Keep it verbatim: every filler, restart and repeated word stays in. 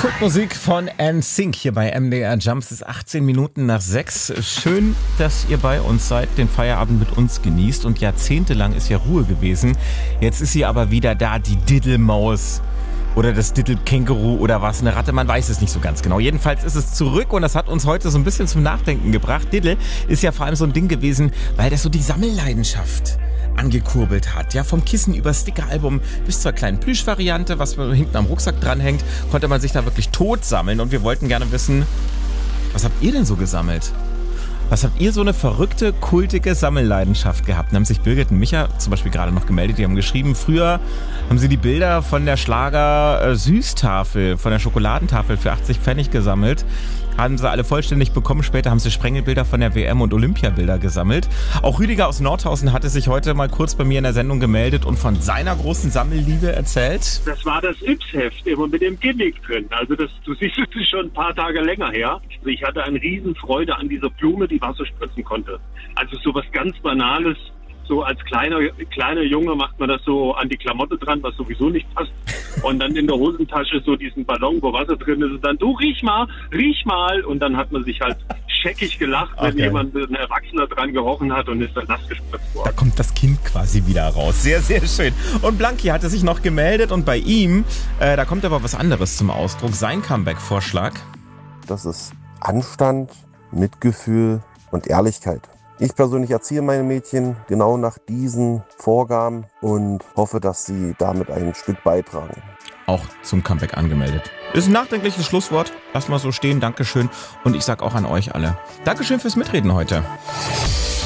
Musik von N Sync hier bei M D R Jumps. Es ist achtzehn Minuten nach sechs. Schön, dass ihr bei uns seid, den Feierabend mit uns genießt. Und jahrzehntelang ist ja Ruhe gewesen. Jetzt ist sie aber wieder da, die Diddelmaus. Oder das Diddelkänguru oder was, eine Ratte, man weiß es nicht so ganz genau. Jedenfalls ist es zurück und das hat uns heute so ein bisschen zum Nachdenken gebracht. Diddle ist ja vor allem so ein Ding gewesen, weil das so die Sammelleidenschaft angekurbelt hat. Ja, vom Kissen über Stickeralbum bis zur kleinen Plüschvariante, was hinten am Rucksack dranhängt, konnte man sich da wirklich tot sammeln. Und wir wollten gerne wissen, was habt ihr denn so gesammelt? Was habt ihr so eine verrückte, kultige Sammelleidenschaft gehabt? Da haben sich Birgit und Micha zum Beispiel gerade noch gemeldet, die haben geschrieben, früher haben sie die Bilder von der Schlager-Süßtafel, von der Schokoladentafel für achtzig Pfennig gesammelt. Haben sie alle vollständig bekommen. Später haben sie Sprengelbilder von der W M und Olympiabilder gesammelt. Auch Rüdiger aus Nordhausen hatte sich heute mal kurz bei mir in der Sendung gemeldet und von seiner großen Sammelliebe erzählt. Das war das Yps-Heft, immer mit dem Gimmick drin. Also das, du siehst, es ist schon ein paar Tage länger her. Ich hatte eine Riesenfreude an dieser Blume, die Wasser spritzen konnte. Also so was ganz Banales. So als kleiner, kleiner Junge macht man das so an die Klamotte dran, was sowieso nicht passt. Und dann in der Hosentasche so diesen Ballon, wo Wasser drin ist. Und dann, du riech mal, riech mal. Und dann hat man sich halt scheckig gelacht, wenn okay. jemand, ein Erwachsener dran gerochen hat und ist dann nass gespritzt worden. Da kommt das Kind quasi wieder raus. Sehr, sehr schön. Und Blanky hatte sich noch gemeldet und bei ihm, äh, da kommt aber was anderes zum Ausdruck. Sein Comeback-Vorschlag. Das ist Anstand, Mitgefühl und Ehrlichkeit. Ich persönlich erziehe meine Mädchen genau nach diesen Vorgaben und hoffe, dass sie damit ein Stück beitragen. Auch zum Comeback angemeldet. Ist ein nachdenkliches Schlusswort. Lass mal so stehen. Dankeschön. Und ich sag auch an euch alle. Dankeschön fürs Mitreden heute.